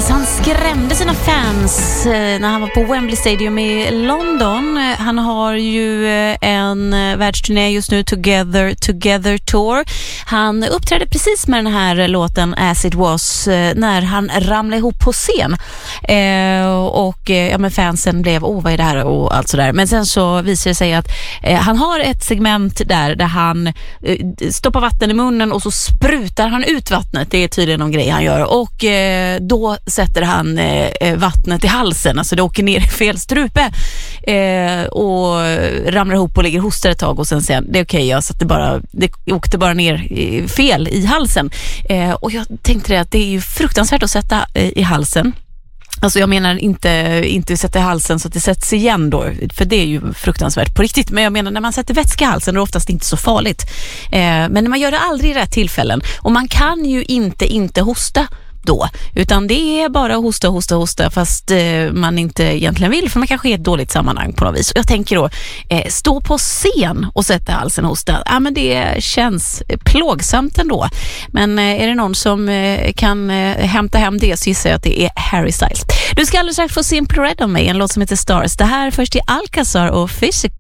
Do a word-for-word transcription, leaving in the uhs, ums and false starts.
Styles, han skrämde sina fans när han var på Wembley Stadium i London. Han har ju en världsturné just nu, Together Together Tour. Han uppträdde precis med den här låten As It Was när han ramlade ihop på scen. Eh, och ja, men fansen blev, åh vad är det här och allt sådär. Men sen så visar det sig att eh, han har ett segment där, där han eh, stoppar vatten i munnen och så sprutar han ut vattnet. Det är tydligen någon grej han gör. Och eh, då sätter han eh, vattnet i halsen, alltså det åker ner i fel strupe eh, och ramlar ihop och ligger hostar ett tag och sen säger det är okej, okay, jag satte bara, det åkte bara ner i, fel i halsen. Eh, och jag tänkte det att det är ju fruktansvärt att sätta eh, i halsen. Alltså jag menar inte, inte sätta i halsen så att det sätts igen då, för det är ju fruktansvärt på riktigt. Men jag menar när man sätter vätska i halsen är det oftast inte så farligt. Eh, men när man gör det aldrig i rätt tillfällen, och man kan ju inte inte hosta då, utan det är bara hosta, hosta, hosta fast eh, man inte egentligen vill, för man kanske är i ett dåligt sammanhang på något vis. Och jag tänker då, eh, stå på scen och sätta halsen och hosta, ja men det känns plågsamt ändå. Men eh, är det någon som eh, kan eh, hämta hem det, så gissar jag att det är Harry Styles. Du ska alldeles strax få Simply Red av mig, en låt som heter Stars. Det här först i Alcazar och Physical.